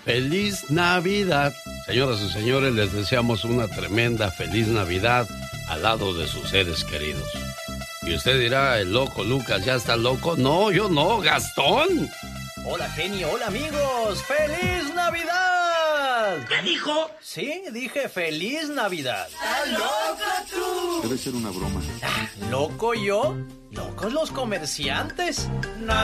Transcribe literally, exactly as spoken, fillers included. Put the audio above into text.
¡Feliz Navidad! Señoras y señores, les deseamos una tremenda feliz Navidad al lado de sus seres queridos. Y usted dirá, el loco Lucas ya está loco. No, yo no, Gastón. Hola, genio, hola, amigos. ¡Feliz Navidad! ¿Qué dijo? Sí, dije feliz Navidad. ¡Estás loco tú! Debe ser una broma. ¿Loco yo? ¿Locos los comerciantes? No.